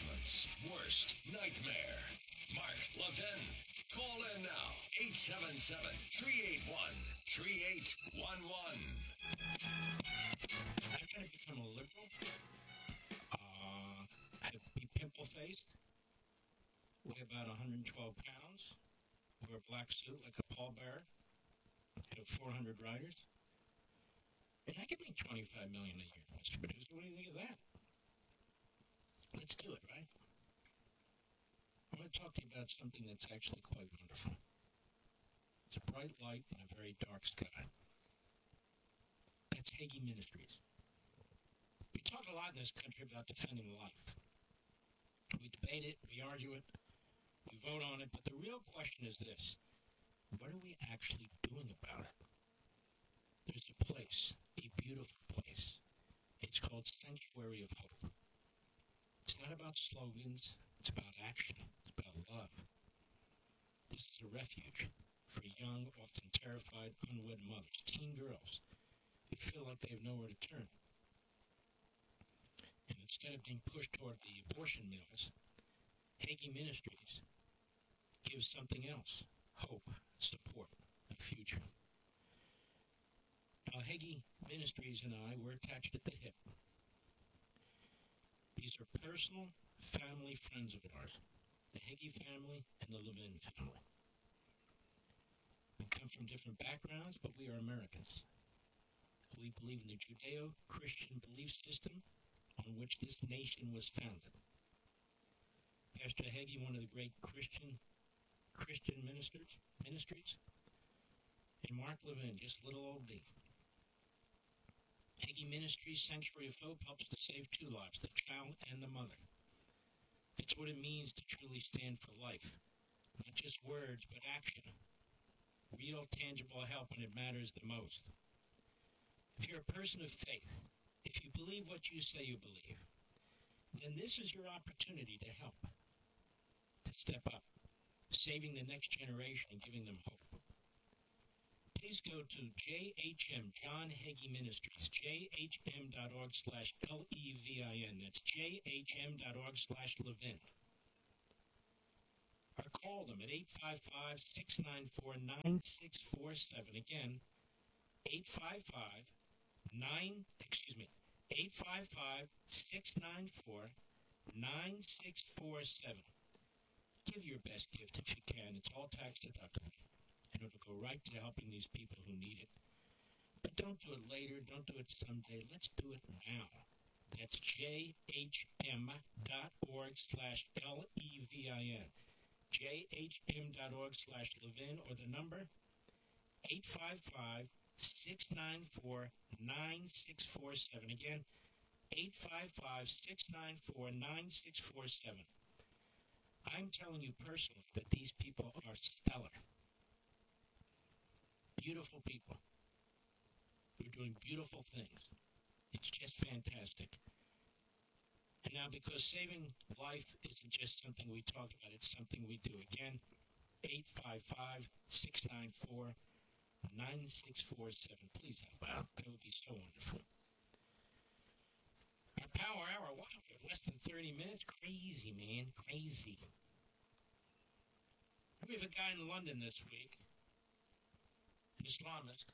management's worst nightmare. Mark Levin. Call in now. 877-381-3811. I'm trying to become a liberal. Be pimple-faced. Weigh about 112 pounds. Wear a black suit like a pallbearer. Have 400 riders. And I could make $25 million a year, Mr. Producer. What do you think of that? Let's do it, right? I'm going to talk to you about something that's actually quite wonderful. It's a bright light in a very dark sky. That's Hagee Ministries. We talk a lot in this country about defending life. We debate it, we argue it, we vote on it, but the real question is this. What are we actually doing about it? There's a place, a beautiful place. It's called Sanctuary of Hope. It's not about slogans, it's about action, it's about love. This is a refuge for young, often terrified, unwed mothers, teen girls who feel like they have nowhere to turn. And instead of being pushed toward the abortion mills, Hagee Ministries gives something else, hope, support, a future. Now, Hagee Ministries and I, we're attached at the hip. These are personal, family friends of ours, the Hagee family and the Levin family. We come from different backgrounds, but we are Americans. We believe in the Judeo-Christian belief system on which this nation was founded. Pastor Hagee, one of the great Christian ministries, and Mark Levin, just little old D. Hagee Ministries, Sanctuary of Hope, helps to save two lives, the child and the mother. It's what it means to truly stand for life. Not just words, but action. Real, tangible help when it matters the most. If you're a person of faith, if you believe what you say you believe, then this is your opportunity to help, to step up, saving the next generation and giving them hope. Please go to JHM, John Hagee Ministries, jhm.org/LEVIN. That's jhm.org/Levin. Or call them at 855-694-9647. Again, 855-694-9647. Give your best gift if you can. It's all tax deductible. And it'll go right to helping these people who need it. But don't do it later. Don't do it someday. Let's do it now. That's jhm.org/LEVIN. jhm.org/Levin, or the number 855-694-9647. Again, 855-694-9647. I'm telling you personally that these people are stellar. Beautiful people. They're doing beautiful things. It's just fantastic. And now, because saving life isn't just something we talk about, it's something we do. Again, 855-694-9647. Please help out. That would be so wonderful. Our power hour, wow, less than 30 minutes. Crazy, man. Crazy. We have a guy in London this week, an Islamist.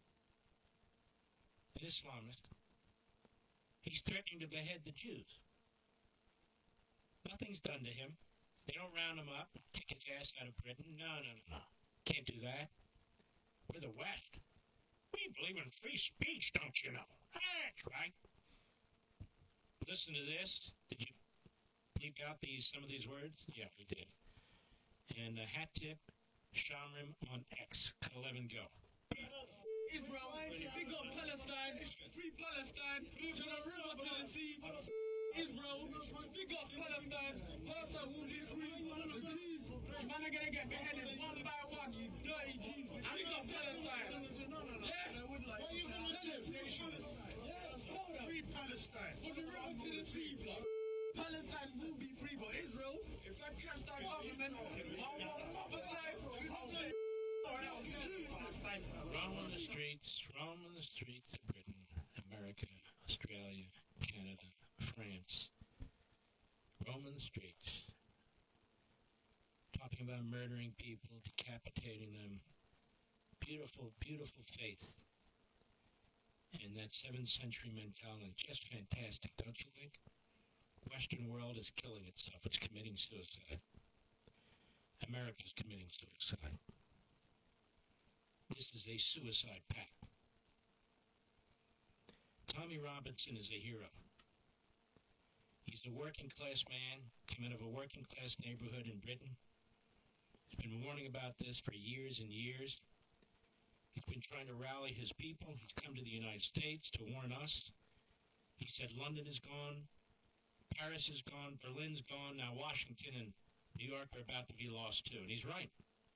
He's threatening to behead the Jews. Nothing's done to him. They don't round him up, kick his ass out of Britain. No. Can't do that. We're the West. We believe in free speech, don't you know? That's right. Listen to this. Did you bleep out some of these words? Yeah, we did. And a hat tip, Shamrim on X. Cut 11, go. Israel, big up Palestine, free Palestine, to the river, to the sea. Israel, big up Palestine, Palestine will be free. The Jews, you man are gonna get beheaded one by one, you dirty Jews. Big up Palestine. Yeah? What are you gonna tell him? Free Palestine. From the river to the sea, blood. Palestine will be free, but Israel, if I crash that government, I'll mother's life. Roam on the streets of Britain, America, Australia, Canada, France. roaming the streets, talking about murdering people, decapitating them. Beautiful, beautiful faith. And that 7th century mentality, just fantastic, don't you think? Western world is killing itself. It's committing suicide. America's committing suicide. This is a suicide pact. Tommy Robinson is a hero. He's a working class man, came out of a working class neighborhood in Britain. He's been warning about this for years and years. He's been trying to rally his people. He's come to the United States to warn us. He said London is gone, Paris is gone, Berlin's gone, now Washington and New York are about to be lost too. And he's right.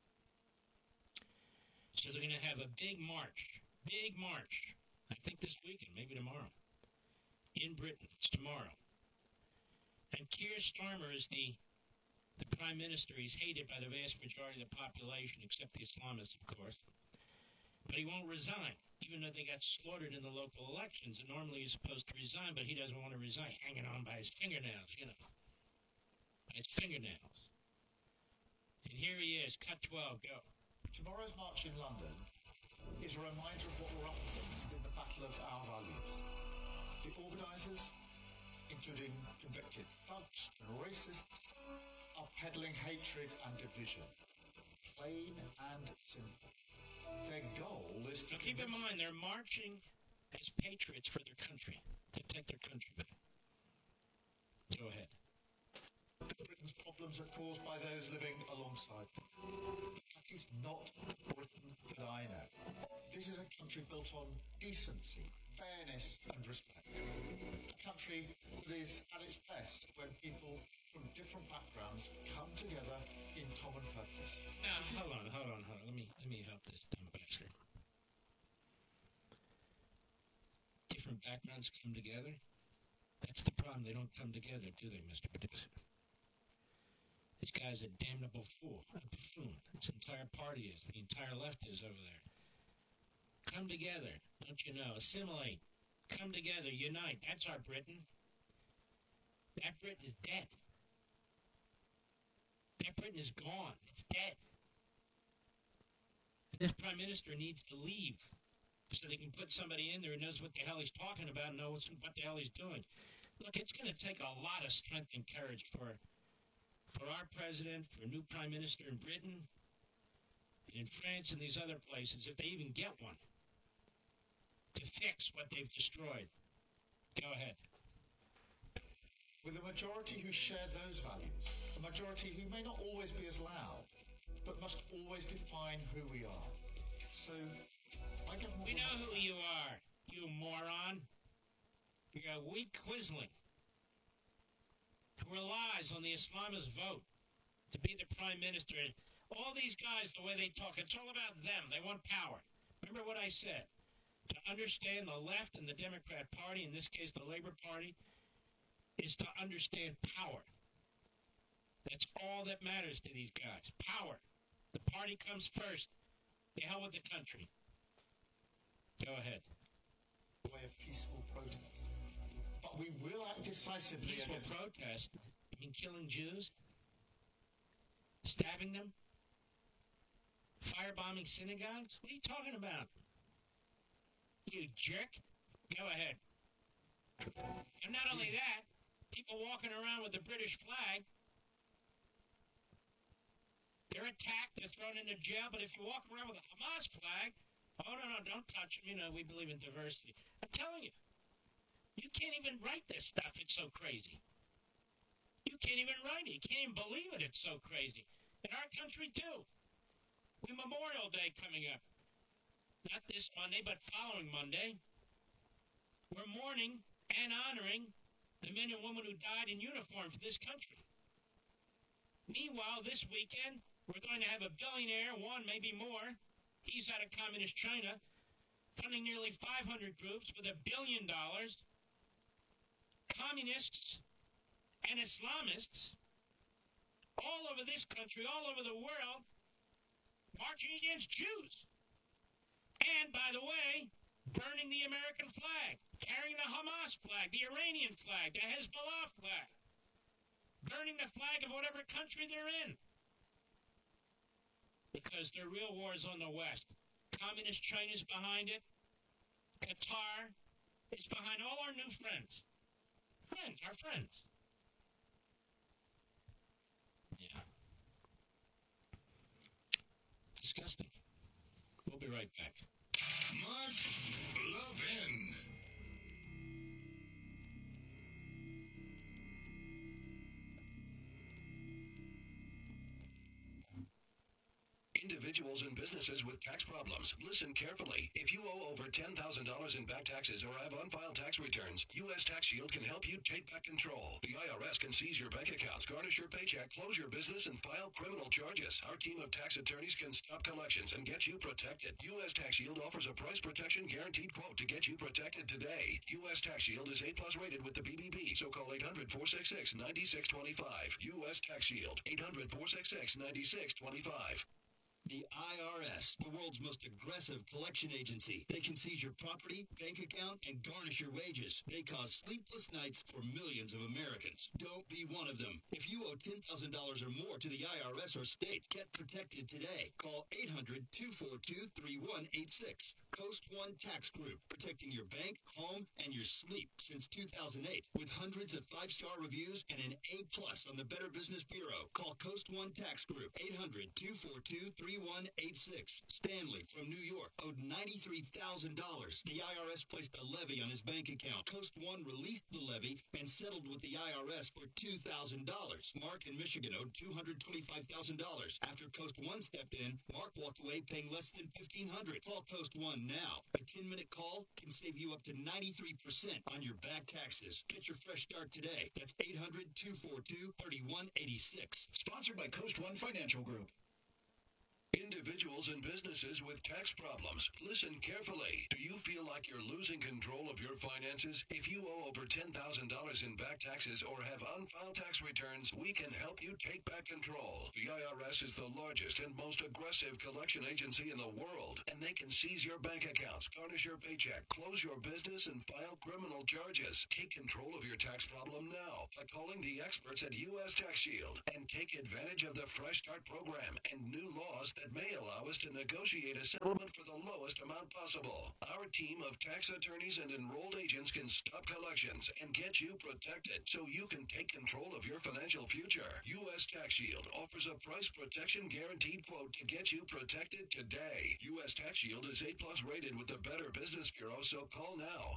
So they're going to have a big march, I think this weekend, maybe tomorrow, in Britain. It's tomorrow. And Keir Starmer is the Prime Minister. He's hated by the vast majority of the population, except the Islamists, of course. But he won't resign, even though they got slaughtered in the local elections. And normally he's supposed to resign, but he doesn't want to resign, hanging on by his fingernails, by his fingernails. And here he is, cut 12, go. Tomorrow's march in London is a reminder of what we're up against in the battle of our values. The organisers, including convicted thugs and racists, are peddling hatred and division. Plain and simple. Their goal is to... Now keep in mind, they're marching as patriots for their country. They take their country back. Go ahead. Britain's problems are caused by those living alongside them. That is not the Britain that I know. This is a country built on decency, fairness and respect. A country that is at its best when people from different backgrounds come together in common purpose. Now, hold on. Let me help this dumb bastard. Different backgrounds come together? That's the problem. They don't come together, do they, Mr. Producer? This guy's a damnable fool, a buffoon. This entire party is. The entire left is over there. Come together, don't you know? Assimilate. Come together, unite. That's our Britain. That Britain is dead. That Britain is gone. It's dead. This Prime Minister needs to leave so they can put somebody in there who knows what the hell he's talking about and knows what the hell he's doing. Look, it's going to take a lot of strength and courage for our president, for a new Prime Minister in Britain, in France, and these other places, if they even get one, to fix what they've destroyed. Go ahead. With a majority who share those values, a majority who may not always be as loud, but must always define who we are. So, my government... We know who you are, you moron. You're a weak quisling who relies on the Islamist vote to be the Prime Minister. All these guys, the way they talk, it's all about them. They want power. Remember what I said. To understand the left and the Democrat Party, in this case the Labor Party, is to understand power. That's all that matters to these guys. Power. The party comes first. The hell with the country. Go ahead. Way of peaceful protest. But we will act decisively. Peaceful protest? You mean killing Jews? Stabbing them? Firebombing synagogues? What are you talking about? You jerk. Go ahead. And not only that, people walking around with the British flag, they're attacked, they're thrown into jail, but if you walk around with a Hamas flag, oh, no, don't touch them. We believe in diversity. I'm telling you, you can't even write this stuff. It's so crazy. You can't even write it. You can't even believe it. It's so crazy. In our country, too. We have Memorial Day coming up. Not this Monday, but following Monday. We're mourning and honoring the men and women who died in uniform for this country. Meanwhile, this weekend, we're going to have a billionaire, one, maybe more. He's out of communist China, funding nearly 500 groups with $1 billion. Communists and Islamists all over this country, all over the world, marching against Jews. And, by the way, burning the American flag, carrying the Hamas flag, the Iranian flag, the Hezbollah flag. burning the flag of whatever country they're in. Because the real war is on the West. Communist China's behind it. Qatar is behind all our new friends. Friends, our friends. Yeah. Disgusting. We'll be right back. Mark Levin. Individuals and businesses with tax problems. Listen carefully. If you owe over $10,000 in back taxes or have unfiled tax returns, U.S. Tax Shield can help you take back control. The IRS can seize your bank accounts, garnish your paycheck, close your business, and file criminal charges. Our team of tax attorneys can stop collections and get you protected. U.S. Tax Shield offers a price protection guaranteed quote to get you protected today. U.S. Tax Shield is A+ rated with the BBB, so call 800-466-9625. U.S. Tax Shield, 800-466-9625. The IRS, the world's most aggressive collection agency. They can seize your property, bank account, and garnish your wages. They cause sleepless nights for millions of Americans. Don't be one of them. If you owe $10,000 or more to the IRS or state, get protected today. Call 800-242-3186. Coast One Tax Group, protecting your bank, home, and your sleep since 2008. With hundreds of 5-star reviews and an A+ on the Better Business Bureau. Call Coast One Tax Group, 800-242-3186. Stanley from New York owed $93,000. The IRS placed a levy on his bank account. Coast One released the levy and settled with the IRS for $2,000. Mark in Michigan owed $225,000. After Coast One stepped in, Mark walked away paying less than $1,500. Call Coast One now. A 10-minute call can save you up to 93% on your back taxes. Get your fresh start today. That's 800-242-3186. Sponsored by Coast One Financial Group. Individuals and businesses with tax problems. Listen carefully. Do you feel like you're losing control of your finances? If you owe over $10,000 in back taxes or have unfiled tax returns, we can help you take back control. The IRS is the largest and most aggressive collection agency in the world, and they can seize your bank accounts, garnish your paycheck, close your business, and file criminal charges. Take control of your tax problem now by calling the experts at U.S. Tax Shield and take advantage of the Fresh Start program and new laws that may allow us to negotiate a settlement for the lowest amount possible. Our team of tax attorneys and enrolled agents can stop collections and get you protected so you can take control of your financial future. U.S. Tax Shield offers a price protection guaranteed quote to get you protected today. U.S. Tax Shield is A+ rated with the Better Business Bureau, so call now.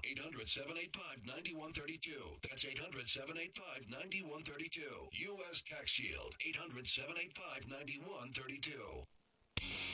800-785-9132. That's 800-785-9132. U.S. Tax Shield. 800-785-9132.